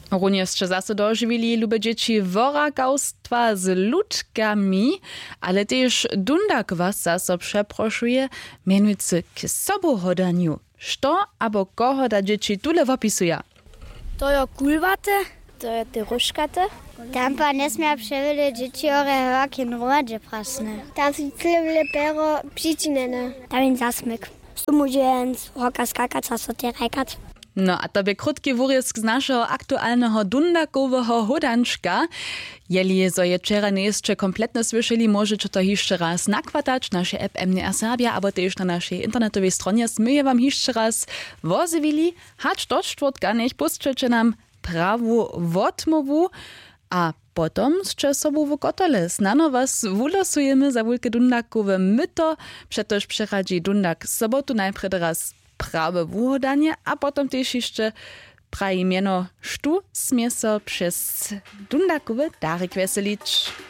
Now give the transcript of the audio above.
Również zase dożywili lube dzieci woragałstwa z ludkami, ale też Dundak was zase przeproszuje, mianujcy k sobohodaniu. Što abo koho da dzieci tule opisuje? To je kulvate, to je te ruškate. Tam pa ne smije převili dzieci ore hokin romadže prasne. Tam si clevile pero pšičinene. Tam je zasmyk. Tu môže hoka skakať a so te rekať. No a to by krótki wurjesk z naszego aktualnego dundakoweho hodanczka. Jeli zo je wczera nie jeszcze kompletnie słyszeli, możecie to jeszcze raz nakładać na nasze app MNR Serbia, albo też na naszej internetowej stronie. My wam jeszcze raz wozywili, hacz do czwartka, niech puszczecie nam prawą odmowę, a potom z sobą w kotole. Znano was wulosujemy za wielkie dundakowe myto, przetoż przechodzi dundak sobotu najpierw raz prawe wuhodanie, a potom też jeszcze prawie miano, sztu smie so przez dundakowe darek weselić.